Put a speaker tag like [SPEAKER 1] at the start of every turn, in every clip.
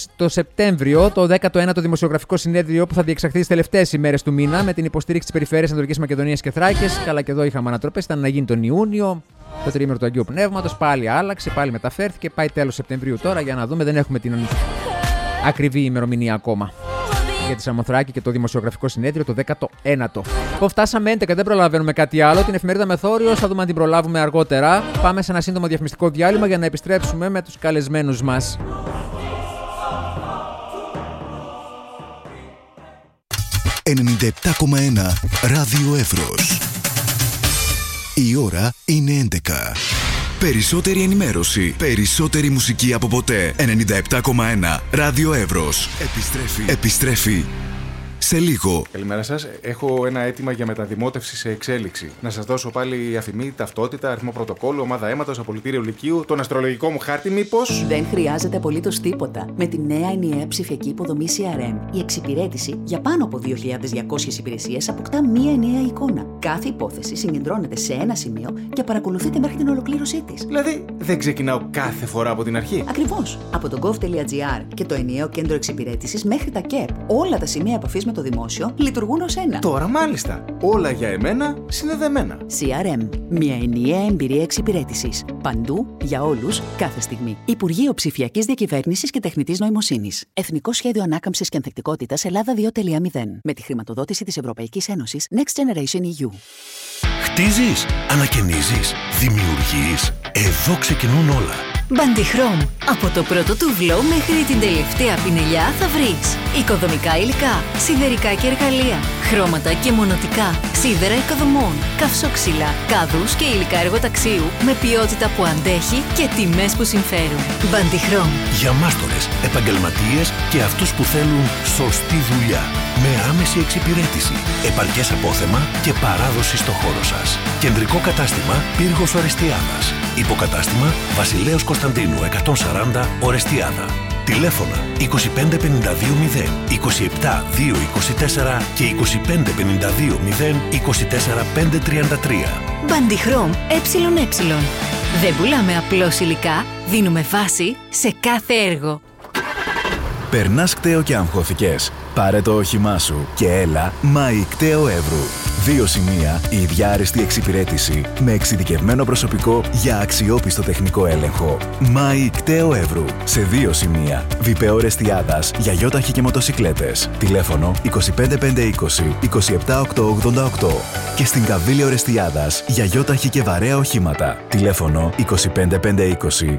[SPEAKER 1] το Σεπτέμβριο το 19ο Δημοσιογραφικό Συνέδριο που θα διεξαχθεί στις τελευταίες ημέρες του μήνα με την υποστήριξη της Περιφέρειας Ανατολικής Μακεδονίας και Θράκης. Καλά, και εδώ είχαμε ανατροπές. Ήταν να γίνει τον Ιούνιο, το τριήμερο του Αγίου Πνεύματος. Πάλι άλλαξε, πάλι μεταφέρθηκε. Πάει τέλος Σεπτεμβρίου τώρα για να δούμε. Δεν έχουμε την ακριβή ημερομηνία ακόμα για τη Σαμοθράκη και το Δημοσιογραφικό Συνέδριο το 19ο. Λοιπόν, φτάσαμε 11, δεν προλαβαίνουμε κάτι άλλο. Την εφημερίδα Μεθόριος θα δούμε αν την προλάβουμε αργότερα. Πάμε σε ένα σύντομο διαφημιστικό διάλειμμα για να επιστρέψουμε με τους καλεσμένους μας.
[SPEAKER 2] 97,1 Ράδιο Εύρος. Η ώρα είναι 11. Περισσότερη ενημέρωση, περισσότερη μουσική από ποτέ. 97,1 Ράδιο Εύρος. Επιστρέφει σε λίγο.
[SPEAKER 3] Καλημέρα σας. Έχω ένα αίτημα για μεταδημότευση σε εξέλιξη. Να σας δώσω πάλι αφημί, ταυτότητα, αριθμό πρωτοκόλλου, ομάδα αίματος, απολυτήριο λυκείου, τον αστρολογικό μου χάρτη, μήπως?
[SPEAKER 4] Δεν χρειάζεται απολύτως τίποτα. Με τη νέα ενιαία ψηφιακή υποδομή CRM, η εξυπηρέτηση για πάνω από 2.200 υπηρεσίες αποκτά μία ενιαία εικόνα. Κάθε υπόθεση συγκεντρώνεται σε ένα σημείο και παρακολουθείται μέχρι την ολοκλήρωσή της.
[SPEAKER 3] Δηλαδή, δεν ξεκινάω κάθε φορά από την αρχή.
[SPEAKER 4] Ακριβώς. Από το gov.gr και το ενιαίο κέντρο εξυπηρέτησης μέχρι τα ΚΕΠ, όλα τα σημεία επαφής με το δημόσιο λειτουργούν ως ένα.
[SPEAKER 3] Τώρα μάλιστα. Όλα για εμένα συνδεδεμένα.
[SPEAKER 4] CRM. Μια ενιαία εμπειρία εξυπηρέτησης. Παντού, για όλους, κάθε στιγμή. Υπουργείο Ψηφιακής Διακυβέρνησης και Τεχνητής Νοημοσύνης. Εθνικό Σχέδιο Ανάκαμψης και Ανθεκτικότητας Ελλάδα 2.0. Με τη χρηματοδότηση της Ευρωπαϊκής Ένωσης Next Generation EU.
[SPEAKER 5] Χτίζεις, ανακαινίζεις, δημιουργείς. Εδώ ξεκινούν όλα.
[SPEAKER 6] Bandichrom. Από το πρώτο τουβλό μέχρι την τελευταία πινελιά θα βρεις οικοδομικά υλικά, σιδερικά και εργαλεία, χρώματα και μονοτικά, σίδερα οικοδομών, καυσόξυλα, κάδους και υλικά εργοταξίου με ποιότητα που αντέχει και τιμές που συμφέρουν. Bandichrom.
[SPEAKER 5] Για μάστορες, επαγγελματίες και αυτούς που θέλουν σωστή δουλειά. Με άμεση εξυπηρέτηση, επαρκές απόθεμα και παράδοση στο χώρο σας. Κεντρικό κατάστημα Πύργος Ορεστιάδας. Υποκατάστημα Βασιλέως Κωνσταντίνου 140 Ορεστιάδα. Τηλέφωνα 25520 27224 και 25520 24533.
[SPEAKER 6] Bandichrom ΕΕ. Δεν πουλάμε απλώς υλικά, δίνουμε βάση σε κάθε έργο.
[SPEAKER 2] Περνάς κταίο και αγχώθηκες? Πάρε το όχημά σου και έλα ΜΑΗ Κταίο Εύρου. 2 σημεία, η ίδια άριστη εξυπηρέτηση με εξειδικευμένο προσωπικό για αξιόπιστο τεχνικό έλεγχο. ΜΑΗ Κταίο Εύρου. Σε 2 σημεία, Βιπέο Ορεστιάδας για γιόταχη και μοτοσικλέτες. Τηλέφωνο 25520 27888. Και στην Καβίλη Ορεστιάδας για γιόταχη και βαρέα οχήματα. Τηλέφωνο 25520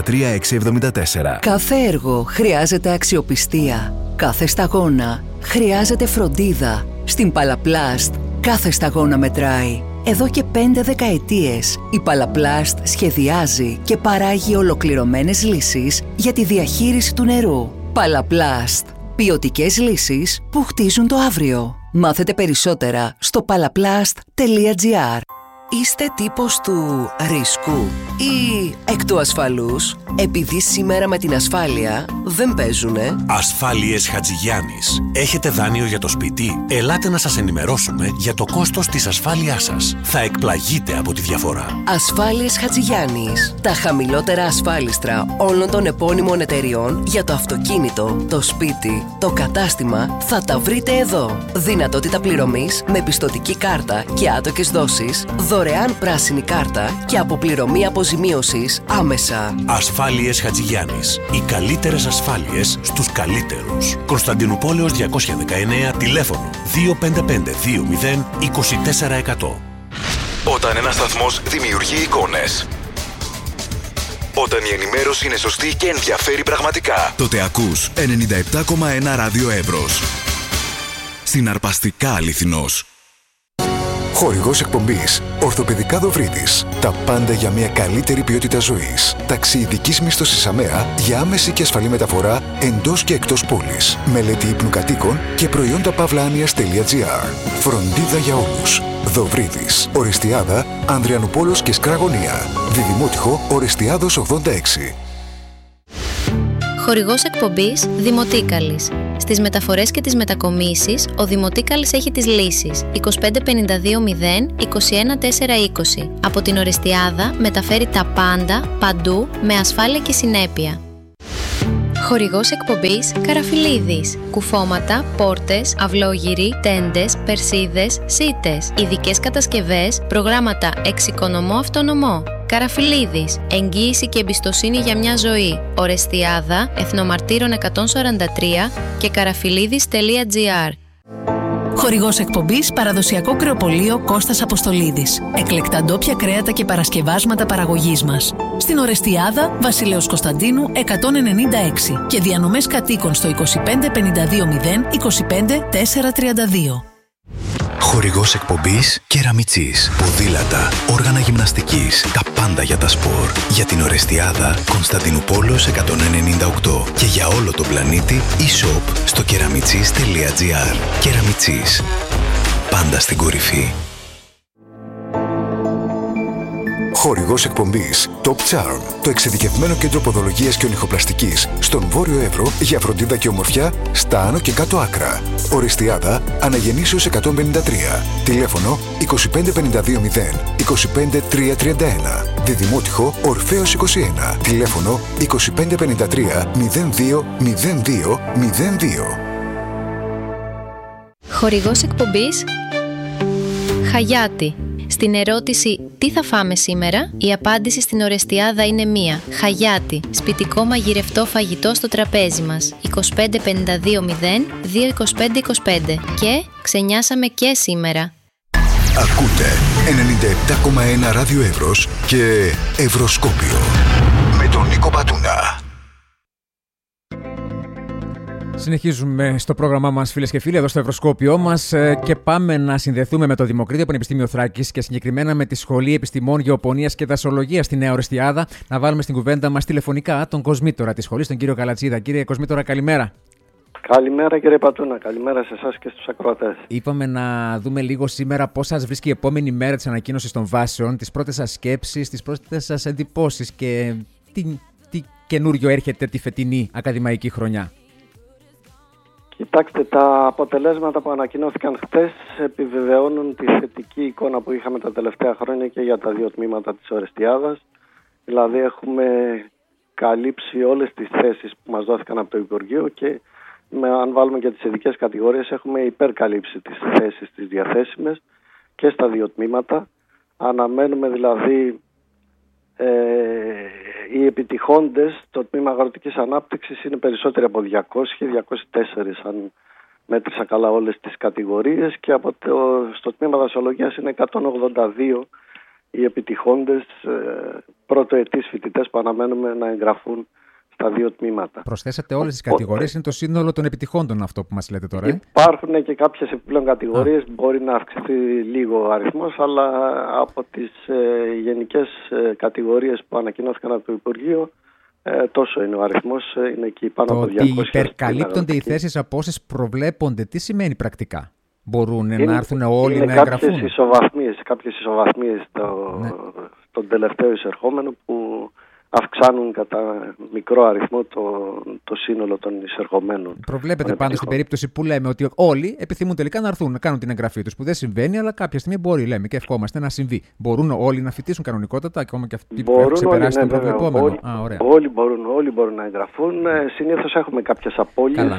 [SPEAKER 2] 93674.
[SPEAKER 4] Κάθε έργο χρειάζεται αξιοπιστία. Κάθε σταγόνα χρειάζεται φροντίδα. Στην Παλαπλάστ κάθε σταγόνα μετράει. Εδώ και 5 δεκαετίες η Παλαπλάστ σχεδιάζει και παράγει ολοκληρωμένες λύσεις για τη διαχείριση του νερού. Παλαπλάστ. Ποιοτικές λύσεις που χτίζουν το αύριο. Μάθετε περισσότερα στο palaplast.gr. Είστε τύπος του ρίσκου ή εκ του ασφαλούς? Επειδή σήμερα με την ασφάλεια δεν παίζουνε.
[SPEAKER 5] Ασφάλειες Χατζηγιάννης. Έχετε δάνειο για το σπίτι? Ελάτε να σας ενημερώσουμε για το κόστος της ασφάλειάς σας. Θα εκπλαγείτε από τη διαφορά.
[SPEAKER 4] Ασφάλειες Χατζηγιάννης. Τα χαμηλότερα ασφάλιστρα όλων των επώνυμων εταιριών για το αυτοκίνητο, το σπίτι, το κατάστημα θα τα βρείτε εδώ. Δυνατότητα πληρωμής με πιστωτική κάρτα και άτοκες δόσεις, δωρεάν πράσινη κάρτα και αποπληρωμή αποζημίωσης άμεσα.
[SPEAKER 5] Ασφάλειες Χατζηγιάννης. Οι καλύτερες ασφάλειες στους καλύτερους. Κωνσταντινούπολεως 219, τηλέφωνο 25520 24100.
[SPEAKER 2] Όταν ένας σταθμός δημιουργεί εικόνες, όταν η ενημέρωση είναι σωστή και ενδιαφέρει πραγματικά, τότε ακούς 97,1 Ράδιο Εύρος. Συναρπαστικά αληθινός. Χορηγός εκπομπής Ορθοπαιδικά Δοβρίδης. Τα πάντα για μια καλύτερη ποιότητα ζωής. Ταξί ειδικής μίσθωσης ΑΜΕΑ για άμεση και ασφαλή μεταφορά εντός και εκτός πόλης. Μελέτη ύπνου κατοίκων και προϊόντα pavlanias.gr. Φροντίδα για όλους. Δοβρίδης. Ορεστιάδα, Ανδριανουπόλος και Σκραγωνία. Διδημότυχο Ορεστιάδος 86.
[SPEAKER 7] Χορηγός εκπομπής Δημοτίκαλης. Στις μεταφορές και τις μετακομίσεις, ο Δημοτίκαλης έχει τις λύσεις 25520 21420. Από την Ορεστιάδα μεταφέρει τα πάντα, παντού, με ασφάλεια και συνέπεια. Χορηγός εκπομπής Καραφιλίδης. Κουφώματα, πόρτες, αυλόγυροι, τέντες, περσίδες, σίτες, ειδικές κατασκευές, προγράμματα εξοικονομώ αυτονομώ. Καραφιλίδης. Εγγύηση και εμπιστοσύνη για μια ζωή. Ορεστιάδα, Εθνομαρτύρων 143 και καραφιλίδης.gr.
[SPEAKER 8] Χορηγός εκπομπής παραδοσιακό κρεοπωλείο Κώστας Αποστολίδης. Εκλεκτά ντόπια κρέατα και παρασκευάσματα παραγωγής μας. Στην Ορεστιάδα, Βασιλέως Κωνσταντίνου 196 και διανομές κατοίκων στο 25 52 0 25 432.
[SPEAKER 2] Χορηγός εκπομπής Κεραμιτσής. Ποδήλατα, όργανα γυμναστικής, τα πάντα για τα σπορ. Για την Ορεστιάδα, Κωνσταντινούπολος 198 και για όλο τον πλανήτη e-shop στο keramitzis.gr. Κεραμιτσής. Πάντα στην κορυφή. Χορηγός εκπομπής Top Charm, το εξειδικευμένο κέντρο ποδολογίας και ονυχοπλαστικής στον Βόρειο Εύρο για φροντίδα και ομορφιά στα άνω και κάτω άκρα. Ορεστιάδα, Αναγεννήσεως 153. Τηλέφωνο 25 52 0 25 331. Διδημότυχο Ορφέως 21. Τηλέφωνο 25 53 02 02 02.
[SPEAKER 7] Χορηγός εκπομπής Χαγιάτη. Στην ερώτηση «Τι θα φάμε σήμερα?» η απάντηση στην Ορεστιάδα είναι μία. Χαγιάτη. Σπιτικό μαγειρευτό φαγητό στο τραπέζι μας. 25 52 0 2 25 25. Και ξενιάσαμε και σήμερα.
[SPEAKER 2] Ακούτε 97,1 ράδιο Εύρος και Ευρωσκόπιο με τον Νίκο Πατούνα.
[SPEAKER 1] Συνεχίζουμε στο πρόγραμμά μας, φίλες και φίλοι, εδώ στο Ευρωσκόπιό μας και πάμε να συνδεθούμε με το Δημοκρίτιο Πανεπιστήμιο Θράκης και συγκεκριμένα με τη Σχολή Επιστημών Γεωπονίας και Δασολογίας στη Νέα Ορεστιάδα. Να βάλουμε στην κουβέντα μας τηλεφωνικά τον κοσμήτορα της σχολής, τον κύριο Καλατσίδα. Κύριε κοσμήτορα, καλημέρα.
[SPEAKER 9] Καλημέρα κύριε Πατούνα, καλημέρα σε εσάς και στους ακροατές.
[SPEAKER 1] Είπαμε να δούμε λίγο σήμερα πώς σας βρίσκει η επόμενη μέρα της ανακοίνωσης των βάσεων, τις πρώτες σας σκέψεις, τις πρώτες σας εντυπώσεις και τι καινούριο έρχεται τη φετινή ακαδημαϊκή χρονιά.
[SPEAKER 9] Κοιτάξτε, τα αποτελέσματα που ανακοινώθηκαν χτες επιβεβαιώνουν τη θετική εικόνα που είχαμε τα τελευταία χρόνια και για τα δύο τμήματα της Ορεστιάδας. Δηλαδή έχουμε καλύψει όλες τις θέσεις που μας δόθηκαν από το Υπουργείο και αν βάλουμε και τις ειδικές κατηγορίες έχουμε υπερκαλύψει τις θέσεις τις διαθέσιμες και στα δύο τμήματα. Αναμένουμε δηλαδή οι επιτυχώντες στο τμήμα αγροτικής ανάπτυξης είναι περισσότεροι από 204 αν μέτρησα καλά όλες τις κατηγορίες και στο τμήμα δασολογίας είναι 182 οι επιτυχώντες πρωτοετής φοιτητές που αναμένουμε να εγγραφούν στα δύο τμήματα.
[SPEAKER 1] Προσθέσατε όλες τις κατηγορίες, είναι το σύνολο των επιτυχώντων αυτό που μας λέτε τώρα.
[SPEAKER 9] Υπάρχουν και κάποιες επιπλέον κατηγορίες, μπορεί να αυξηθεί λίγο ο αριθμός, αλλά από τις γενικές κατηγορίες που ανακοινώθηκαν από το Υπουργείο, τόσο είναι ο αριθμός, είναι εκεί πάνω από 200.
[SPEAKER 1] Το ότι υπερκαλύπτονται οι θέσεις από όσες προβλέπονται, τι σημαίνει πρακτικά? Μπορούν να έρθουν όλοι να εγγραφούν?
[SPEAKER 9] Κάποιες ισοβαθμίες στον τελευταίο εισερχόμενο που αυξάνουν κατά μικρό αριθμό το σύνολο των εισερχομένων.
[SPEAKER 1] Προβλέπετε πάντως στην περίπτωση που λέμε ότι όλοι επιθυμούν τελικά να έρθουν να κάνουν την εγγραφή τους, που δεν συμβαίνει, αλλά κάποια στιγμή μπορεί, λέμε, και ευχόμαστε να συμβεί. Μπορούν όλοι να φοιτήσουν κανονικότατα, ακόμα και αυτοί που έχουν ξεπεράσει τον προβλεπόμενο?
[SPEAKER 9] Όλοι μπορούν να εγγραφούν. Συνήθως έχουμε κάποιες απώλειες,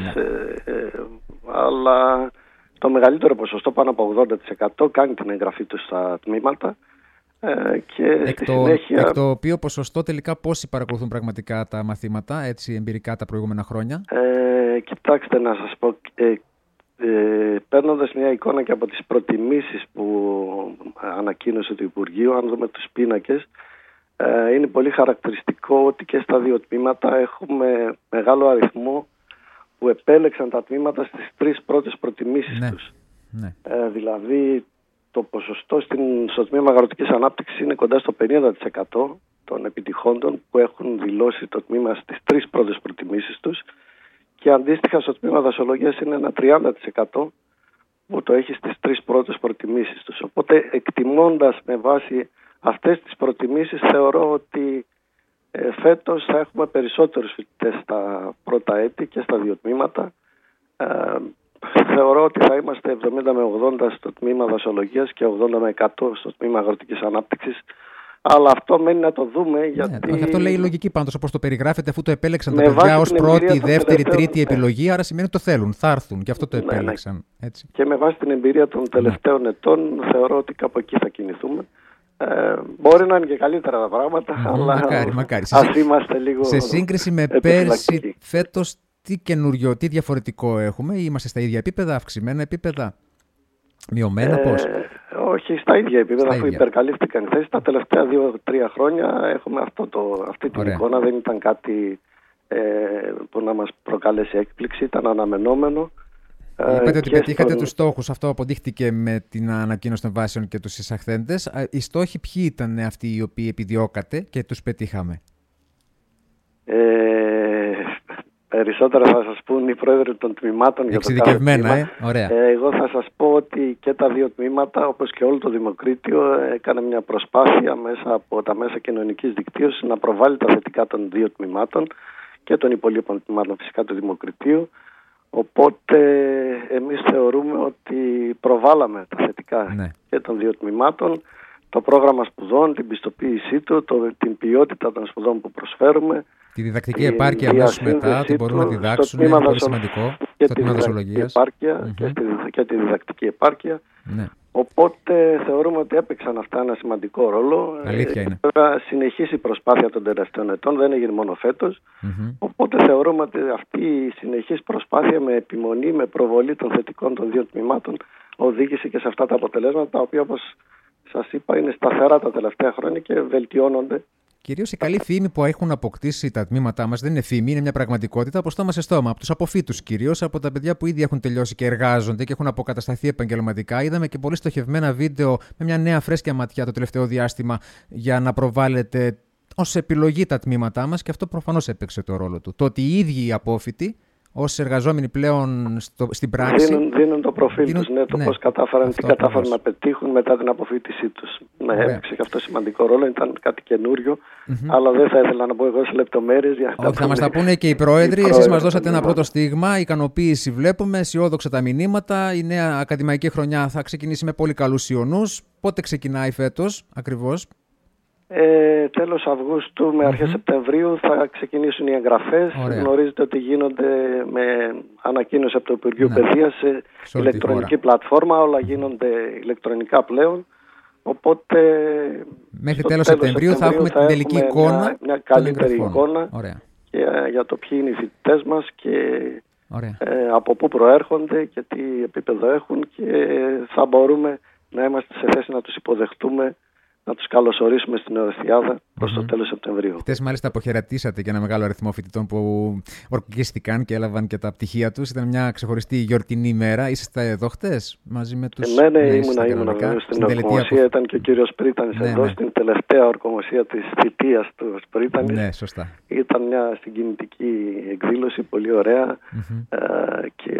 [SPEAKER 9] αλλά το μεγαλύτερο ποσοστό, πάνω από 80%, κάνει την εγγραφή τους στα τμήματα. Και
[SPEAKER 1] εκ το οποίο ποσοστό τελικά πόσοι παρακολουθούν πραγματικά τα μαθήματα, έτσι εμπειρικά τα προηγούμενα χρόνια?
[SPEAKER 9] Κοιτάξτε να σας πω, παίρνοντας μια εικόνα και από τις προτιμήσεις που ανακοίνωσε το Υπουργείο, αν δούμε τους πίνακες, είναι πολύ χαρακτηριστικό ότι και στα δύο τμήματα έχουμε μεγάλο αριθμό που επέλεξαν τα τμήματα στις τρεις πρώτες προτιμήσεις τους.
[SPEAKER 1] Ναι.
[SPEAKER 9] Δηλαδή το ποσοστό στο τμήμα αγροτικής ανάπτυξης είναι κοντά στο 50% των επιτυχώντων που έχουν δηλώσει το τμήμα στις τρεις πρώτες προτιμήσεις τους και αντίστοιχα στο τμήμα δασολογίας είναι ένα 30% που το έχει στις τρεις πρώτες προτιμήσεις τους. Οπότε εκτιμώντας με βάση αυτές τις προτιμήσεις θεωρώ ότι φέτος θα έχουμε περισσότερους φοιτητές στα πρώτα έτη και στα δύο τμήματα. Θεωρώ ότι θα είμαστε 70 με 80 στο τμήμα δασολογίας και 80 με 100 στο τμήμα αγροτικής ανάπτυξης Αλλά αυτό μένει να το δούμε. Γιατί...
[SPEAKER 1] αυτό λέει η λογική πάντως όπως το περιγράφεται, αφού το επέλεξαν τα παιδιά ως πρώτη, δεύτερη, τρίτη επιλογή, άρα σημαίνει ότι το θέλουν, θα έρθουν και αυτό το επέλεξαν. Έτσι.
[SPEAKER 9] Και με βάση την εμπειρία των τελευταίων ετών θεωρώ ότι κάπου εκεί θα κινηθούμε. Μπορεί να είναι και καλύτερα τα πράγματα, αλλά
[SPEAKER 1] μακάρι.
[SPEAKER 9] ας είμαστε λίγο
[SPEAKER 1] σε σύγκριση με πέρσι, φέτος, τι καινούριο, τι διαφορετικό έχουμε, ή είμαστε στα ίδια επίπεδα, αυξημένα επίπεδα, μειωμένα, πώς?
[SPEAKER 9] Όχι, στα ίδια επίπεδα, αφού υπερκαλύφθηκαν οι θέσεις. Τα τελευταία 2-3 χρόνια έχουμε αυτή την εικόνα, δεν ήταν κάτι που να μας προκαλέσει έκπληξη, ήταν αναμενόμενο.
[SPEAKER 1] Είπατε ότι πετύχατε τους στόχους, αυτό αποδείχτηκε με την ανακοίνωση των βάσεων και τους εισαχθέντες. Οι στόχοι ποιοι ήταν αυτοί οι οποίοι επιδιώκατε και τους πετύχαμε?
[SPEAKER 9] Περισσότερα θα σας πούν οι πρόεδροι των τμήματων.
[SPEAKER 1] Εξειδικευμένα, ωραία.
[SPEAKER 9] Εγώ θα σας πω ότι και τα δύο τμήματα, όπως και όλο το Δημοκρίτιο, έκανε μια προσπάθεια μέσα από τα μέσα κοινωνικής δικτύωσης να προβάλλει τα θετικά των δύο τμήματων και των υπολείπων τμήματων φυσικά του Δημοκριτίου. Οπότε εμείς θεωρούμε ότι προβάλαμε τα θετικά και των δύο τμήματων, το πρόγραμμα σπουδών, την πιστοποίησή του, την ποιότητα των σπουδών που προσφέρουμε.
[SPEAKER 1] Τη διδακτική επάρκεια αμέσως μετά, ότι μπορούν να διδάξουν, είναι πολύ σημαντικό. Στο τμήμα δασολογίας.
[SPEAKER 9] Και τη διδακτική επάρκεια. Ναι. Οπότε θεωρούμε ότι έπαιξαν αυτά ένα σημαντικό ρόλο.
[SPEAKER 1] Αλήθεια είναι.
[SPEAKER 9] Βέβαια συνεχίσει η προσπάθεια των τελευταίων ετών, δεν έγινε μόνο φέτος. Οπότε θεωρούμε ότι αυτή η συνεχής προσπάθεια με επιμονή, με προβολή των θετικών των δύο τμήματων οδήγησε και σε αυτά τα αποτελέσματα, τα οποία όπως σας είπα είναι σταθερά τα τελευταία χρόνια και βελτιώνονται.
[SPEAKER 1] Κυρίως η καλή φήμη που έχουν αποκτήσει τα τμήματά μας δεν είναι φήμη, είναι μια πραγματικότητα από στόμα σε στόμα. Από τους αποφύτους κυρίως, από τα παιδιά που ήδη έχουν τελειώσει και εργάζονται και έχουν αποκατασταθεί επαγγελματικά. Είδαμε και πολύ στοχευμένα βίντεο με μια νέα φρέσκια ματιά το τελευταίο διάστημα για να προβάλλεται ως επιλογή τα τμήματά μας και αυτό προφανώς έπαιξε το ρόλο του. Το ότι οι ίδιοι οι απόφοιτοι, ως εργαζόμενοι πλέον στην πράξη.
[SPEAKER 9] Δίνουν το προφίλ τους, το πώς κατάφεραν να πετύχουν μετά την αποφοίτησή τους. Ναι, έπαιξε και αυτό σημαντικό ρόλο, ήταν κάτι καινούριο, αλλά δεν θα ήθελα να πω εγώ σε λεπτομέρειες.
[SPEAKER 1] Όχι, θα μας τα πούνε και οι πρόεδροι. Εσείς μας δώσατε ένα πρώτο στίγμα, ικανοποίηση βλέπουμε, αισιόδοξα τα μηνύματα. Η νέα ακαδημαϊκή χρονιά θα ξεκινήσει με πολύ καλούς ιονούς. Πότε ξεκινάει φέτος ακριβώς?
[SPEAKER 9] Τέλος Αυγούστου με αρχές Σεπτεμβρίου θα ξεκινήσουν οι εγγραφές. Γνωρίζετε ότι γίνονται με ανακοίνωση από το Υπουργείο Παιδείας σε ηλεκτρονική πλατφόρμα. Όλα γίνονται ηλεκτρονικά πλέον. Οπότε
[SPEAKER 1] μέχρι τέλος Σεπτεμβρίου θα έχουμε την τελική εικόνα.
[SPEAKER 9] Μια καλύτερη εικόνα για το ποιοι είναι οι φοιτητές μας και από πού προέρχονται και τι επίπεδο έχουν, και θα μπορούμε να είμαστε σε θέση να τους υποδεχτούμε, να τους καλωσορίσουμε στην Ορεστιάδα προς το τέλος Σεπτεμβρίου.
[SPEAKER 1] Χτες μάλιστα αποχαιρετήσατε και ένα μεγάλο αριθμό φοιτητών που ορκίστηκαν και έλαβαν και τα πτυχία τους. Ήταν μια ξεχωριστή γιορτινή ημέρα. Είσαστε εδώ χτες μαζί με τους...
[SPEAKER 9] Ναι, ήμουνα στην ορκομοσία. Ήταν και ο κύριος Πρίτανης εδώ στην τελευταία ορκομοσία της θητείας του Πρίτανης.
[SPEAKER 1] Ναι, σωστά.
[SPEAKER 9] Ήταν μια συγκινητική εκδήλωση, πολύ ωραία και...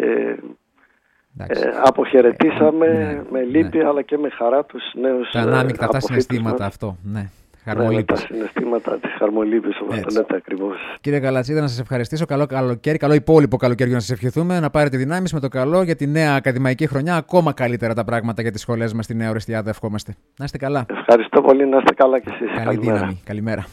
[SPEAKER 9] αποχαιρετήσαμε με λύπη αλλά και με χαρά τους νέους.
[SPEAKER 1] Τα ανάμεικτα τα συναισθήματα αυτό. Ναι. Χαρμολύπης.
[SPEAKER 9] Τα συναισθήματα της χαρμολύπης, όπως το λέτε ακριβώς.
[SPEAKER 1] Κύριε Γαλατσίδα, να σας ευχαριστήσω. Καλό καλοκαίρι, καλό υπόλοιπο καλοκαίρι να σας ευχηθούμε. Να πάρετε δυνάμεις με το καλό για τη νέα ακαδημαϊκή χρονιά. Ακόμα καλύτερα τα πράγματα για τις σχολές μας στη Νέα Ορεστιάδα. Ευχόμαστε. Να είστε καλά.
[SPEAKER 9] Ευχαριστώ πολύ, να είστε καλά κι εσείς.
[SPEAKER 1] Καλή δύναμη. Καλημέρα.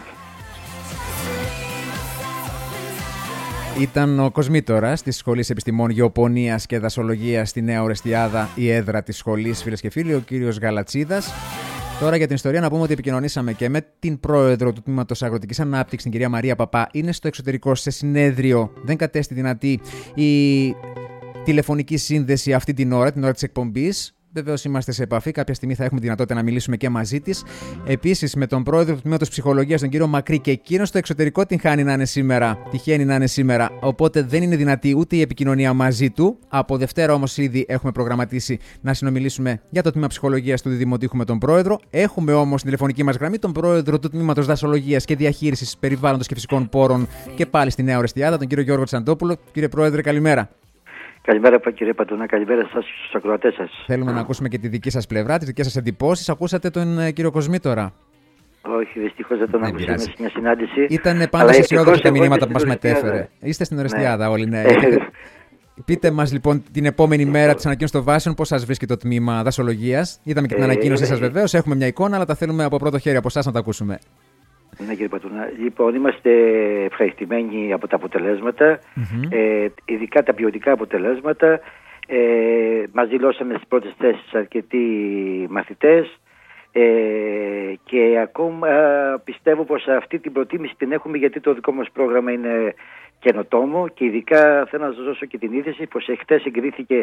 [SPEAKER 1] Ήταν ο Κοσμήτορας της Σχολής Επιστημών Γεωπονίας και Δασολογίας στη Νέα Ορεστιάδα, η έδρα της σχολής, φίλες και φίλοι, ο κύριος Γαλατσίδας. Τώρα για την ιστορία να πούμε ότι επικοινωνήσαμε και με την πρόεδρο του Τμήματος Αγροτικής Ανάπτυξης, την κυρία Μαρία Παπά. Είναι στο εξωτερικό σε συνέδριο, δεν κατέστη δυνατή η τηλεφωνική σύνδεση αυτή την ώρα της εκπομπής. Βεβαίως είμαστε σε επαφή. Κάποια στιγμή θα έχουμε τη δυνατότητα να μιλήσουμε και μαζί της. Επίσης με τον πρόεδρο του Τμήματος Ψυχολογίας, τον κύριο Μακρύ, και εκείνος στο εξωτερικό τυχαίνει να είναι σήμερα. Οπότε δεν είναι δυνατή ούτε η επικοινωνία μαζί του. Από Δευτέρα όμως ήδη έχουμε προγραμματίσει να συνομιλήσουμε για το Τμήμα Ψυχολογίας του Διδημοτήχου με τον πρόεδρο. Έχουμε όμως στην τηλεφωνική μας γραμμή τον πρόεδρο του Τμήματος Δασολογίας και Διαχείρισης Περιβάλλοντος και Φυσικών Πόρων και πάλι στη Νέα Ορεστιάδα, τον κύριο Γιώργο Τσαντόπουλο. Κύριε Πρόεδρε, καλημέρα.
[SPEAKER 10] Καλημέρα κύριε Παντούνα, καλημέρα σας στους ακροατές σας.
[SPEAKER 1] Θέλουμε να ακούσουμε και τη δική σας πλευρά, τις δικές σας εντυπώσεις. Ακούσατε τον κύριο Κοσμήτορα?
[SPEAKER 10] Όχι, δυστυχώς δεν τον άκουσα σε μια συνάντηση.
[SPEAKER 1] Ήταν πάντως αισιόδοξα τα μηνύματα που μας μετέφερε. Είστε στην Ορεστιάδα όλοι, ναι. Πείτε μας λοιπόν την επόμενη μέρα της ανακοίνωσης των βάσεων πώς σας βρίσκει το τμήμα δασολογίας. Είδαμε και την ανακοίνωσή σας βεβαίως, έχουμε μια εικόνα, αλλά τα θέλουμε από πρώτο χέρι από εσάς να τα ακούσουμε.
[SPEAKER 10] Ναι, κύριε Πατούνα. Λοιπόν, είμαστε ευχαριστημένοι από τα αποτελέσματα, ειδικά τα ποιοτικά αποτελέσματα. Μας δηλώσαμε στις πρώτες θέσεις αρκετοί μαθητές και ακόμα πιστεύω πως αυτή την προτίμηση την έχουμε, γιατί το δικό μας πρόγραμμα είναι καινοτόμο και ειδικά θέλω να σας δώσω και την είδηση πως εχθές εγκρίθηκε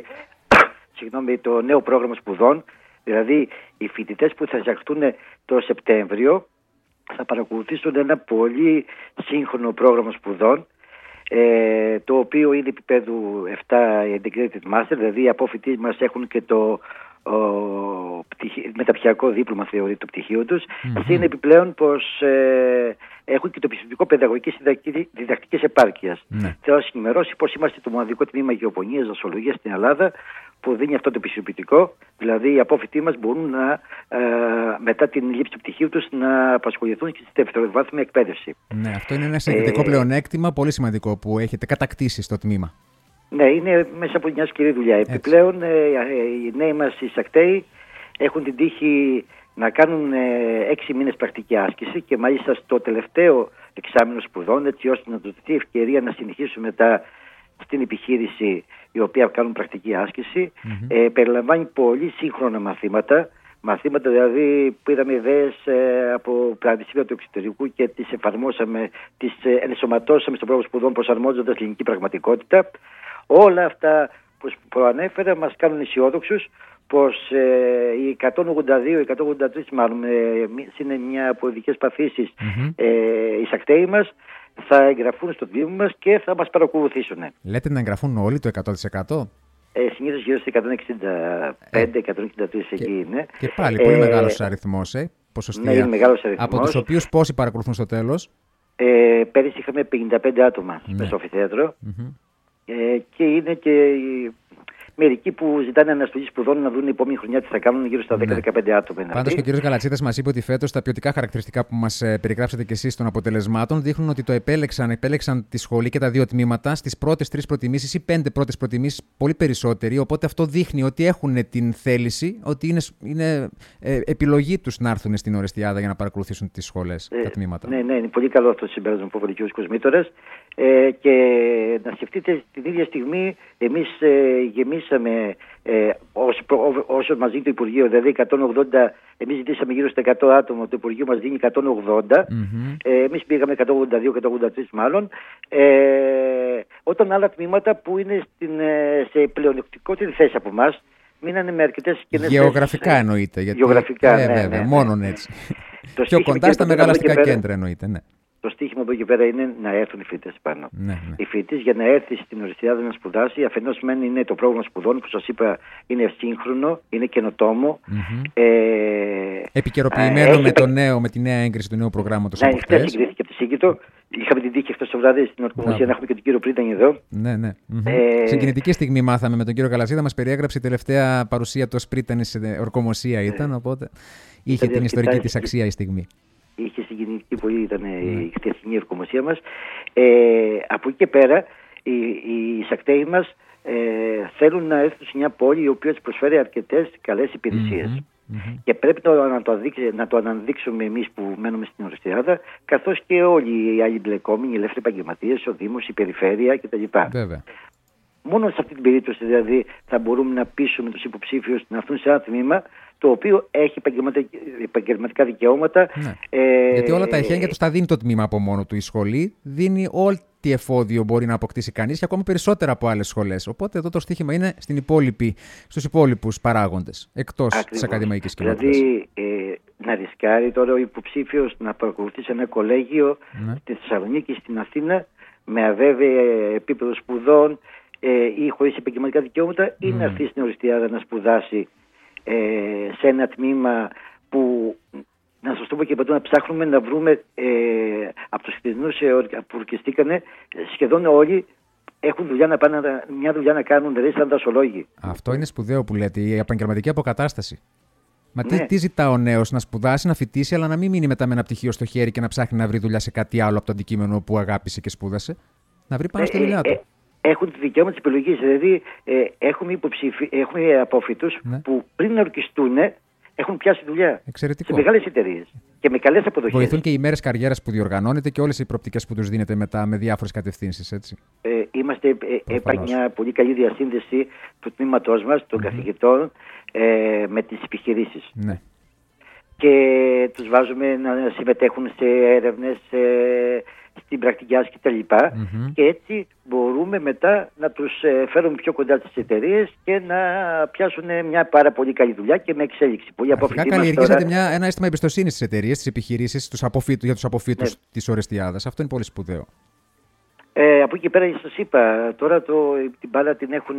[SPEAKER 10] το νέο πρόγραμμα σπουδών. Δηλαδή οι φοιτητές που θα εισαχθούν το Σεπτέμβριο θα παρακολουθήσουν ένα πολύ σύγχρονο πρόγραμμα σπουδών, το οποίο είναι επίπεδου 7 Integrated Master, δηλαδή οι απόφοιτοι μας έχουν και το μεταπτυχιακό δίπλωμα, θεωρεί το πτυχίο τους, και είναι επιπλέον πως έχουν και το πιστοποιητικό παιδαγωγικής διδακτικής επάρκειας. Θέλω να σας ενημερώσει πως είμαστε το μοναδικό τμήμα γεωπονίας δασολογίας στην Ελλάδα που δίνει αυτό το πιστοποιητικό, δηλαδή οι απόφοιτοι μας μπορούν μετά την λήψη του πτυχίου τους να απασχοληθούν και στη δευτεροβάθμια εκπαίδευση.
[SPEAKER 1] Ναι, αυτό είναι ένα συγκριτικό πλεονέκτημα πολύ σημαντικό που έχετε κατακτήσει στο τμήμα.
[SPEAKER 10] Ναι, είναι μέσα από μια σκληρή δουλειά. Επιπλέον, οι νέοι μας εισακτέοι έχουν την τύχη να κάνουν 6 μήνες πρακτική άσκηση και μάλιστα στο τελευταίο εξάμηνο σπουδών, έτσι ώστε να τους δοθεί ευκαιρία να συνεχίσουν μετά στην επιχείρηση η οποία κάνουν πρακτική άσκηση. Περιλαμβάνει πολύ σύγχρονα μαθήματα. Μαθήματα δηλαδή που είδαμε ιδέες από πανεπιστήμια του εξωτερικού και τις εφαρμόσαμε, τις ενσωματώσαμε στο πρόγραμμα σπουδών προσαρμόζοντας την ελληνική πραγματικότητα. Όλα αυτά που προανέφερα μας κάνουν αισιόδοξους πως οι 182-183 μάλλον είναι μια από ειδικές παθήσεις εισακτέοι μας θα εγγραφούν στο τμήμα μας και θα μας παρακολουθήσουν.
[SPEAKER 1] Λέτε να εγγραφούν όλοι το 100%?
[SPEAKER 10] Συνήθως γύρω στα 165-163 εκεί είναι.
[SPEAKER 1] Και πάλι πολύ μεγάλος αριθμός, ποσοστία.
[SPEAKER 10] Ναι, είναι μεγάλος αριθμός.
[SPEAKER 1] Από τους οποίους πόσοι παρακολουθούν στο τέλος?
[SPEAKER 10] Πέρυσι είχαμε 55 άτομα στο αμφιθέατρο και είναι και μερικοί που ζητάνε αναστολή σπουδών να δουν την επόμενη χρονιά τι θα κάνουν, γύρω στα 10-15 άτομα.
[SPEAKER 1] Πάντως και ο κ. Γαλατσίδας μας είπε ότι φέτος τα ποιοτικά χαρακτηριστικά που μας περιγράψατε κι εσείς των αποτελεσμάτων δείχνουν ότι το επέλεξαν τη σχολή και τα δύο τμήματα στις πρώτες 3 προτιμήσεις ή 5 πρώτες προτιμήσεις, πολύ περισσότεροι. Οπότε αυτό δείχνει ότι έχουν την θέληση, ότι είναι επιλογή τους να έρθουν στην Ορεστιάδα για να παρακολουθήσουν τις σχολές, τα τμήματα.
[SPEAKER 10] Ναι, είναι πολύ καλό αυτό το συμπέρασμα που είπε ο κ. Κοσμήτορας. Και να σκεφτείτε, την ίδια στιγμή εμείς γεμίσαμε όσο μας δίνει το Υπουργείο, δηλαδή 180, εμείς ζητήσαμε γύρω στα 100 άτομα, το Υπουργείο μας δίνει 180, εμείς πήγαμε 182-183 μάλλον, όταν άλλα τμήματα που είναι σε πλεονεκτικότερη θέση από εμάς μείνανε με αρκετές κενές θέσεις.
[SPEAKER 1] Γεωγραφικά εννοείται.
[SPEAKER 10] Γεωγραφικά, ναι.
[SPEAKER 1] Μόνον έτσι. Πιο κοντά στα μεγάλα αστικά κέντρα εννοείται, ναι.
[SPEAKER 10] Το στίχημα από εκεί πέρα είναι να έρθουν οι φοιτητές πάνω. Οι φοιτητές για να έρθει στην Ορεστιάδα να σπουδάσει, αφενός μεν είναι το πρόγραμμα σπουδών που σας είπα είναι σύγχρονο, είναι καινοτόμο.
[SPEAKER 1] Επικαιροποιημένο με τη νέα έγκριση του νέου προγράμματος.
[SPEAKER 10] Ναι, χθες εγκρίθηκε από τη Σύγκητο. Είχαμε την τύχη χθες το βράδυ στην Ορκομοσία να έχουμε και τον κύριο Πρίτανη εδώ.
[SPEAKER 1] Ναι. Συγκινητική στιγμή μάθαμε με τον κύριο Γαλατσίδα, μας περιέγραψε η τελευταία παρουσία του Πρίτανη σε Ορκομοσία ήταν, οπότε είχε την ιστορική της αξία η στιγμή.
[SPEAKER 10] Είχε συγκινητική πολύ, ήταν η χθεσινή Ορκομοσία μας. Από εκεί και πέρα οι εισακτέοι μας θέλουν να έρθουν σε μια πόλη η οποία τους προσφέρει αρκετές καλές υπηρεσίες. Και πρέπει να το αναδείξουμε εμείς που μένουμε στην Ορεστιάδα, καθώς και όλοι οι άλλοι μπλεκόμενοι, οι ελεύθεροι επαγγελματίες, ο Δήμος, η Περιφέρεια κτλ.
[SPEAKER 1] Βέβαια.
[SPEAKER 10] Μόνο σε αυτή την περίπτωση δηλαδή θα μπορούμε να πείσουμε τους υποψήφιους να έρθουν σε ένα τμήμα το οποίο έχει επαγγελματικά δικαιώματα.
[SPEAKER 1] Γιατί όλα τα εχέγγυα τους τα δίνει το τμήμα από μόνο του. Η σχολή δίνει ό,τι εφόδιο μπορεί να αποκτήσει κανείς και ακόμα περισσότερα από άλλες σχολές. Οπότε εδώ το στοίχημα είναι στους υπόλοιπους παράγοντες, εκτός της ακαδημαϊκής κοινότητας.
[SPEAKER 10] Δηλαδή να ρισκάρει τώρα ο υποψήφιος να παρακολουθήσει ένα κολέγιο στη Θεσσαλονίκη, στην Αθήνα, με αβέβαιο επίπεδο σπουδών ή χωρίς επαγγελματικά δικαιώματα, ή να έρθει στην Ορεστιάδα να σπουδάσει σε ένα τμήμα που, να σας το πω και παντού, να ψάχνουμε να βρούμε από τους χτεσινούς που ορκιστήκανε, σχεδόν όλοι έχουν μια δουλειά να κάνουν, δηλαδή σαν δασολόγοι.
[SPEAKER 1] Αυτό είναι σπουδαίο που λέτε, η επαγγελματική αποκατάσταση. Μα τι ζητά ο νέος, να σπουδάσει, να φοιτήσει, αλλά να μην μείνει μετά με ένα πτυχίο στο χέρι και να ψάχνει να βρει δουλειά σε κάτι άλλο από το αντικείμενο που αγάπησε και σπούδασε. Να βρει πάνω στη δουλειά του.
[SPEAKER 10] έχουν το δικαίωμα της επιλογής. Δηλαδή έχουμε αποφοιτούς που πριν ορκιστούν έχουν πιάσει δουλειά.
[SPEAKER 1] Εξαιρετικό.
[SPEAKER 10] Σε μεγάλες εταιρείες και με καλές αποδοχές.
[SPEAKER 1] Βοηθούν και οι μέρες καριέρας που διοργανώνεται και όλες οι προοπτικές που τους δίνετε μετά με διάφορες κατευθύνσεις, έτσι.
[SPEAKER 10] Υπάρχει μια πολύ καλή διασύνδεση του τμήματός μας, των καθηγητών, με τις επιχειρήσεις.
[SPEAKER 1] Ναι.
[SPEAKER 10] Και τους βάζουμε να συμμετέχουν σε έρευνες, στην πρακτική άσκηση κτλ. Και έτσι μπορούμε μετά να τους φέρουμε πιο κοντά στις εταιρείες και να πιάσουν μια πάρα πολύ καλή δουλειά και με εξέλιξη.
[SPEAKER 1] Αρχικά καλλιεργήσατε ένα αίσθημα εμπιστοσύνης στις εταιρείες, στις επιχειρήσεις, για τους αποφύτους της Ορεστιάδας. Αυτό είναι πολύ σπουδαίο.
[SPEAKER 10] Από εκεί πέρα σας είπα, τώρα την μπάλα την έχουν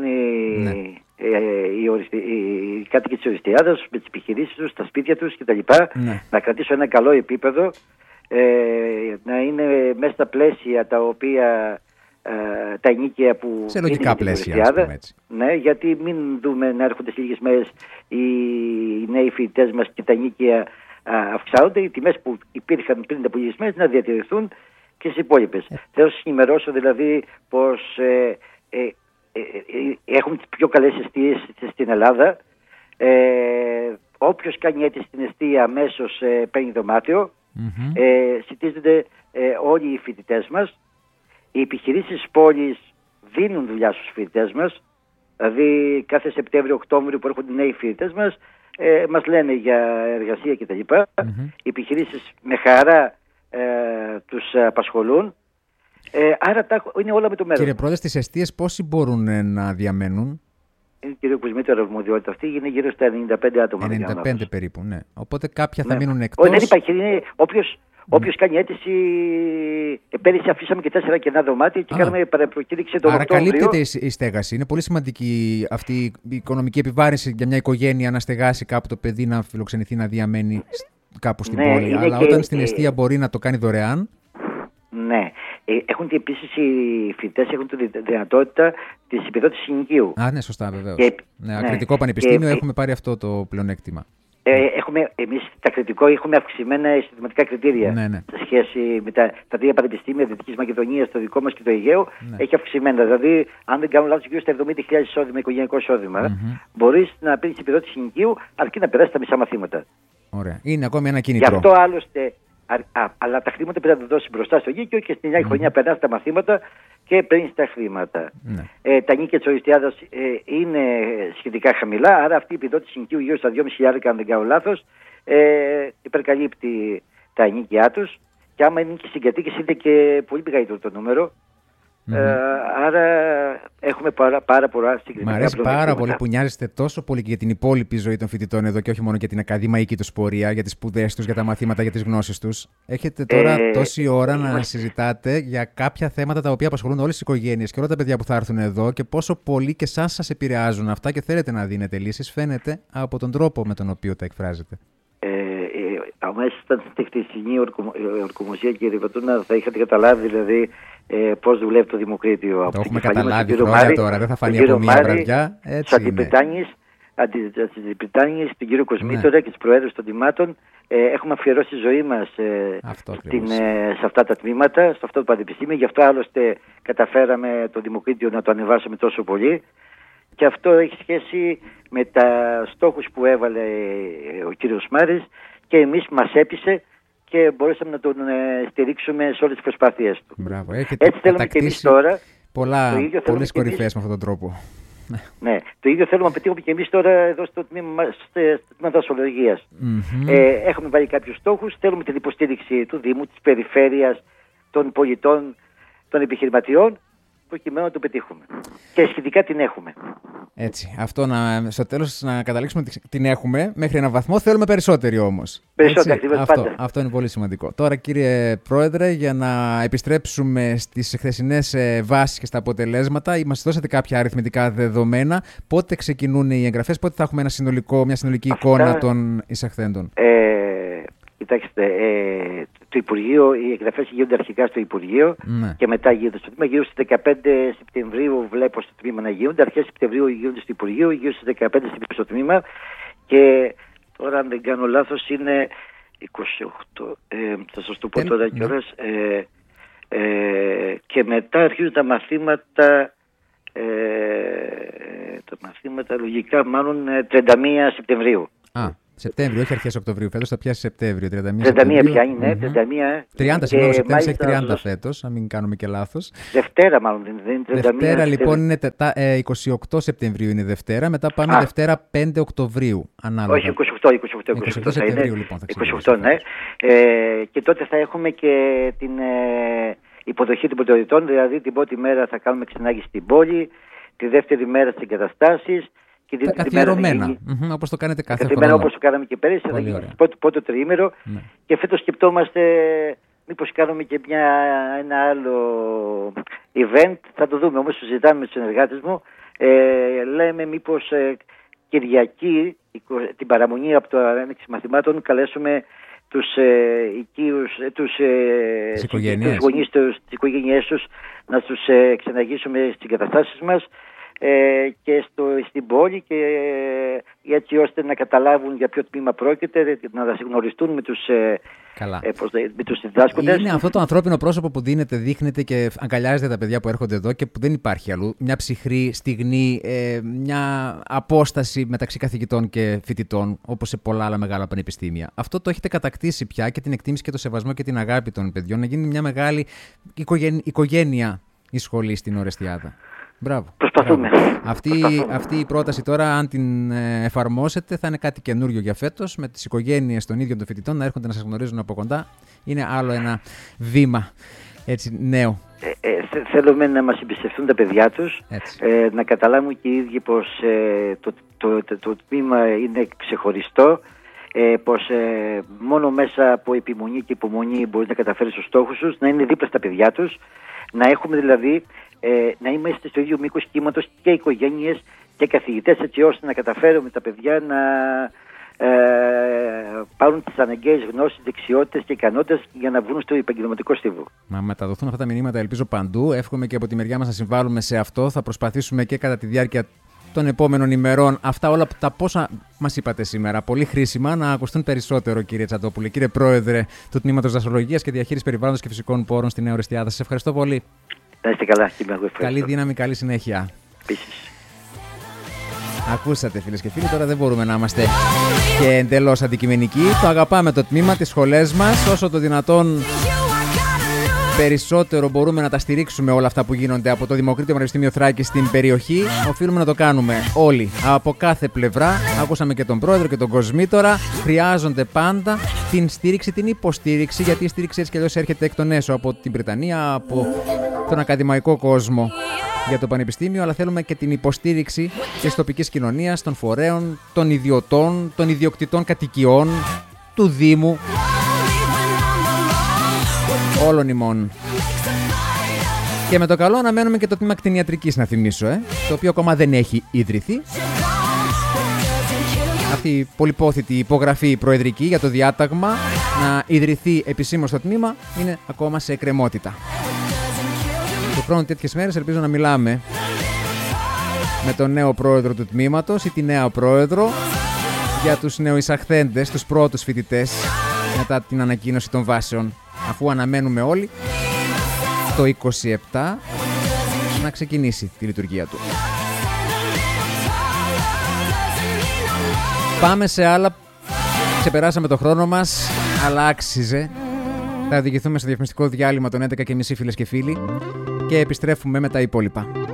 [SPEAKER 10] οι κάτοικοι της Ορεστιάδας με τις επιχειρήσεις τους, τα σπίτια τους κτλ. Να κρατήσω ένα καλό επίπεδο, να είναι μέσα στα πλαίσια τα οποία τα ενίκαια που
[SPEAKER 1] σε λογικά πλαίσια, ας πούμε έτσι.
[SPEAKER 10] Ναι, γιατί μην δούμε να έρχονται σε λίγες μέρες οι νέοι φοιτητές μας και τα ενίκαια αυξάνονται, οι τιμές που υπήρχαν πριν από λίγες μέρες να διατηρηθούν και στις υπόλοιπες. Θέλω να σας ενημερώσω δηλαδή πως έχουμε τις πιο καλές εστίες στην Ελλάδα. Όποιος κάνει αίτηση στην εστία αμέσως παίρνει δωμάτιο. Συντίζονται όλοι οι φοιτητές μας. Οι επιχειρήσεις της πόλης δίνουν δουλειά στους φοιτητές μας. Δηλαδή κάθε Σεπτέμβριο-Οκτώβριο που έρχονται οι νέοι φοιτητές μας λένε για εργασία κτλ. Οι επιχειρήσεις με χαρά τους απασχολούν. Άρα είναι όλα με το μέλλον.
[SPEAKER 1] Κύριε Πρόεδρε, στις εστίες πόσοι μπορούν να διαμένουν?
[SPEAKER 10] Κύριε Κουσμίτου, η αρμοδιότητα αυτή είναι γύρω στα 95 άτομα.
[SPEAKER 1] 95 περίπου, ναι. Οπότε κάποια θα μείνουν εκτός.
[SPEAKER 10] Δεν υπάρχει. Όποιος κάνει αίτηση, πέρυσι αφήσαμε και 4 κενά δωμάτια και κάναμε παραπροκήρυξη τον Οκτώβριο.
[SPEAKER 1] Άρα καλύπτεται η στέγαση. Είναι πολύ σημαντική αυτή η οικονομική επιβάρυνση για μια οικογένεια να στεγάσει κάπου το παιδί, να φιλοξενηθεί, να διαμένει κάπου στην πόλη. Αλλά όταν στην εστία μπορεί να το κάνει δωρεάν.
[SPEAKER 10] Ναι. Έχουν επίσης οι φοιτητές έχουν τη δυνατότητα της επιδότησης συνοικίου.
[SPEAKER 1] Ναι, σωστά, βεβαίως. Ακριτικό πανεπιστήμιο έχουμε πάρει αυτό το πλεονέκτημα.
[SPEAKER 10] Εμείς στα Κρητικό έχουμε αυξημένα συστηματικά κριτήρια σε σχέση με τα τρία πανεπιστήμια Δυτικής Μακεδονίας, το δικό μας και το Αιγαίο. Έχει αυξημένα. Δηλαδή, αν δεν κάνω λάθος, γύρω στα 70.000 εισόδημα, οικογενειακό εισόδημα, μπορείς να παίρνεις επιδότηση συνοικίου αρκεί να περάσεις τα μισά μαθήματα.
[SPEAKER 1] Ωραία. Είναι ακόμη ένα κίνητρο.
[SPEAKER 10] Γι' αυτό άλλωστε. Αλλά τα χρήματα πρέπει να τα δώσει μπροστά στο Λύκειο και στην νέα χρονιά περνάς τα μαθήματα και παίρνεις τα χρήματα. Τα νίκια της Ορεστιάδας είναι σχετικά χαμηλά, άρα αυτή η επιδότηση συνοικίου γύρω στα 2.500, αν δεν κάνω λάθος, υπερκαλύπτει τα νίκια τους. Και άμα είναι και συγκατοίκηση είναι και πολύ μεγαλύτερο το νούμερο. Άρα έχουμε πάρα πολλά συγκεκριμένα.
[SPEAKER 1] Μ' αρέσει πάρα πολύ που νοιάζεστε τόσο πολύ και για την υπόλοιπη ζωή των φοιτητών εδώ και όχι μόνο για την ακαδημαϊκή τους πορεία, για τις σπουδές τους, για τα μαθήματα, για τις γνώσεις τους. Έχετε τώρα τόση ώρα να συζητάτε για κάποια θέματα τα οποία απασχολούν όλες τις οικογένειες και όλα τα παιδιά που θα έρθουν εδώ και πόσο πολύ και σας επηρεάζουν αυτά και θέλετε να δίνετε λύσεις, φαίνεται από τον τρόπο με τον οποίο τα εκφράζετε.
[SPEAKER 10] Αμέσως ήταν στη χτεσινή ορκομοσία, κύριε Πατούνα, θα είχατε καταλάβει δηλαδή πώς δουλεύει το Δημοκρίτιο.
[SPEAKER 1] Το έχουμε καταλάβει χρόνια τώρα, δεν θα φανεί από μία βραδιά.
[SPEAKER 10] Τους αντιπριτάνιες, τον κύριο Κοσμήτωρα και τους προέδρους των τμήματων. Έχουμε αφιερώσει τη ζωή μας σε αυτά τα τμήματα, σε αυτό το πανεπιστήμιο. Γι' αυτό άλλωστε καταφέραμε το Δημοκρίτιο να το ανεβάσουμε τόσο πολύ. Και αυτό έχει σχέση με τα στόχους που έβαλε ο κύριος Μάρης και εμείς μας έπεισε και μπορέσαμε να τον στηρίξουμε σε όλες τις προσπάθειές του.
[SPEAKER 1] Μπράβο,
[SPEAKER 10] έτσι θέλουμε και εμείς τώρα.
[SPEAKER 1] Πολλές κορυφές με αυτόν τον τρόπο.
[SPEAKER 10] Ναι, το ίδιο θέλουμε να πετύχουμε και εμείς τώρα εδώ στο τμήμα δασολογίας. Έχουμε βάλει κάποιους στόχους, θέλουμε την υποστήριξη του Δήμου, της Περιφέρειας, των πολιτών, των επιχειρηματιών, προκειμένου να το πετύχουμε. Και σχετικά την έχουμε.
[SPEAKER 1] Έτσι. Αυτό στο τέλος να καταλήξουμε την έχουμε. Μέχρι έναν βαθμό θέλουμε περισσότεροι όμως.
[SPEAKER 10] Περισσότεροι,
[SPEAKER 1] αυτό είναι πολύ σημαντικό. Τώρα, κύριε Πρόεδρε, για να επιστρέψουμε στις χθεσινές βάσεις και στα αποτελέσματα, μας δώσατε κάποια αριθμητικά δεδομένα. Πότε ξεκινούν οι εγγραφές, πότε θα έχουμε μια συνολική εικόνα των εισαχθέντων?
[SPEAKER 10] Κοιτάξτε, το Υπουργείο, οι εγγραφές γίνονται αρχικά στο Υπουργείο και μετά γίνονται στο τμήμα. Γύρω στις 15 Σεπτεμβρίου βλέπω στο τμήμα να γίνονται. Αρχές Σεπτεμβρίου γίνονται στο Υπουργείο, γύρω στις 15 Σεπτεμβρίου στο τμήμα. Και τώρα, αν δεν κάνω λάθος, είναι 28. Θα σας το πω τώρα κιόλας. Και μετά αρχίζουν τα μαθήματα με τα λογικά, μάλλον 31 Σεπτεμβρίου.
[SPEAKER 1] Σεπτέμβριο, όχι αρχές Οκτωβρίου. Φέτος θα πιάσει Σεπτέμβριο.
[SPEAKER 10] 31 πιάνει, ναι, 31.
[SPEAKER 1] 30 συγγνώμη, Σεπτέμβριος έχει 30 φέτος, αν μην κάνουμε και λάθος.
[SPEAKER 10] Δευτέρα, μάλλον δεν είναι 31.
[SPEAKER 1] Δευτέρα λοιπόν είναι 28 Σεπτεμβρίου είναι Δευτέρα, μετά πάμε Δευτέρα 5 Οκτωβρίου. Ανάλογα.
[SPEAKER 10] Όχι, 28
[SPEAKER 1] Σεπτεμβρίου λοιπόν θα ξεκινήσει.
[SPEAKER 10] 28, ναι. Και τότε θα έχουμε και την υποδοχή των προτεραιοτήτων, δηλαδή την πρώτη μέρα θα κάνουμε ξενάγηση στην πόλη, τη δεύτερη μέρα στις εγκαταστάσεις.
[SPEAKER 1] Τα καθιερωμένα, όπως το κάνετε κάθε χρόνο.
[SPEAKER 10] Όπως το κάναμε και πέρυσι, θα γίνει πρώτο τριήμερο. Ναι. Και φέτος σκεπτόμαστε μήπως κάνουμε και ένα άλλο event. Θα το δούμε, όμως συζητάμε με τους συνεργάτες μου. Λέμε μήπως Κυριακή, την παραμονή από το Άνοιξη Μαθημάτων, καλέσουμε τους οικείους, τους γονείς της οικογένειές τους, να τους ξεναγήσουμε στις εγκαταστάσεις μας και στην πόλη, και έτσι ώστε να καταλάβουν για ποιο τμήμα πρόκειται, να γνωριστούν με τους διδάσκοντες.
[SPEAKER 1] Είναι αυτό το ανθρώπινο πρόσωπο που δείχνετε και αγκαλιάζετε τα παιδιά που έρχονται εδώ και που δεν υπάρχει αλλού. Μια ψυχρή στιγμή, μια απόσταση μεταξύ καθηγητών και φοιτητών, όπως σε πολλά άλλα μεγάλα πανεπιστήμια. Αυτό το έχετε κατακτήσει πια, και την εκτίμηση και το σεβασμό και την αγάπη των παιδιών, να γίνει μια μεγάλη οικογένεια η σχολή στην Ορεστιάδα. Μπράβο.
[SPEAKER 10] Προσπαθούμε.
[SPEAKER 1] Αυτή η πρόταση τώρα, αν την εφαρμόσετε, θα είναι κάτι καινούριο για φέτος, με τις οικογένειες των ίδιων των φοιτητών να έρχονται να σας γνωρίζουν από κοντά. Είναι άλλο ένα βήμα έτσι νέο.
[SPEAKER 10] Θέλουμε να μας εμπιστευτούν τα παιδιά τους, να καταλάβουν και οι ίδιοι πως το τμήμα είναι ξεχωριστό, πως μόνο μέσα από επιμονή και υπομονή μπορείς να καταφέρεις τους στόχους σου, να είναι δίπλα στα παιδιά τους, να έχουμε δηλαδή να είμαστε στο ίδιο μήκος κύματος και οικογένειες και καθηγητές, έτσι ώστε να καταφέρουμε τα παιδιά να πάρουν τις αναγκαίες γνώσεις, δεξιότητες και ικανότητες για να βγουν στο επαγγελματικό στίβο.
[SPEAKER 1] Να μεταδοθούν αυτά τα μηνύματα, ελπίζω παντού. Εύχομαι και από τη μεριά μας να συμβάλλουμε σε αυτό. Θα προσπαθήσουμε και κατά τη διάρκεια των επόμενων ημερών αυτά όλα τα πόσα μας είπατε σήμερα, πολύ χρήσιμα, να ακουστούν περισσότερο, κύριε Τσαντόπουλε, κύριε Πρόεδρε του Τμήματος Δασολογίας και Διαχείρισης Περιβάλλοντος και Φυσικών Πόρων στη Νέα Ορεστιάδα. Σας ευχαριστώ πολύ.
[SPEAKER 10] Να είστε καλά,
[SPEAKER 1] καλή δύναμη, καλή συνέχεια.
[SPEAKER 10] Επίσης.
[SPEAKER 1] Ακούσατε, φίλες και φίλοι, τώρα δεν μπορούμε να είμαστε και εντελώς αντικειμενικοί. Το αγαπάμε το τμήμα, τις σχολές μας, όσο το δυνατόν περισσότερο μπορούμε να τα στηρίξουμε όλα αυτά που γίνονται από το Δημοκρίτιο Πανεπιστήμιο Θράκης στην περιοχή. Οφείλουμε να το κάνουμε όλοι, από κάθε πλευρά. Ακούσαμε και τον Πρόεδρο και τον Κοσμήτορα. Χρειάζονται πάντα την στήριξη, την υποστήριξη, γιατί η στήριξη έτσι κι αλλιώς έρχεται εκ των έσω από την Βρετανία, από τον ακαδημαϊκό κόσμο για το Πανεπιστήμιο, αλλά θέλουμε και την υποστήριξη της τοπικής κοινωνίας, των φορέων, των ιδιωτών, των ιδιοκτητών κατοικιών, του Δήμου, όλων ημών. Και με το καλό αναμένουμε και το τμήμα κτηνιατρικής, να θυμίσω, το οποίο ακόμα δεν έχει ιδρυθεί. Αυτή η πολυπόθητη υπογραφή προεδρική για το διάταγμα να ιδρυθεί επισήμως το τμήμα είναι ακόμα σε εκκρεμότητα. Το χρόνο τέτοιες μέρες ελπίζω να μιλάμε με τον νέο πρόεδρο του τμήματος ή τη νέα πρόεδρο για τους νεοεισαχθέντες, τους πρώτους φοιτητές μετά την ανακοίνωση των βάσεων, αφού αναμένουμε όλοι το 27 να ξεκινήσει τη λειτουργία του. Πάμε σε άλλα. Ξεπεράσαμε το χρόνο μας, αλλά άξιζε. Θα οδηγηθούμε στο διαφημιστικό διάλειμμα των 11:30, φίλες και φίλοι, και επιστρέφουμε με τα υπόλοιπα.